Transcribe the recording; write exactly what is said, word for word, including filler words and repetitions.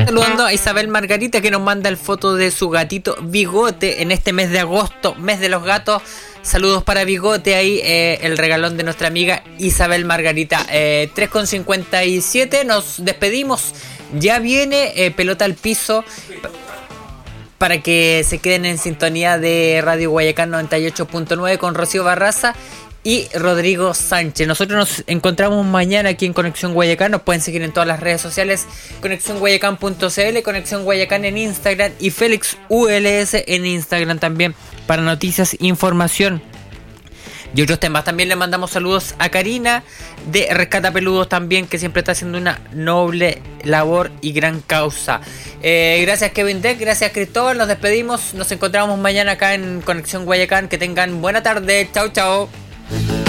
saludando a Isabel Margarita, que nos manda el foto de su gatito Bigote en este mes de agosto, mes de los gatos. Saludos para Bigote ahí, eh, el regalón de nuestra amiga Isabel Margarita. eh, tres con cincuenta y siete, nos despedimos. Ya viene eh, Pelota al Piso, para que se queden en sintonía de Radio Guayacán noventa y ocho punto nueve con Rocío Barraza y Rodrigo Sánchez. Nosotros nos encontramos mañana aquí en Conexión Guayacán. Nos pueden seguir en todas las redes sociales: conexión guayacán punto c l, Conexión Guayacán en Instagram y Félix U L S en Instagram también para noticias, información y otros temas. También le mandamos saludos a Karina de Rescata Peludos también, que siempre está haciendo una noble labor y gran causa. Eh, gracias Kevin Deck, gracias Cristóbal, nos despedimos, nos encontramos mañana acá en Conexión Guayacán. Que tengan buena tarde, chao chao.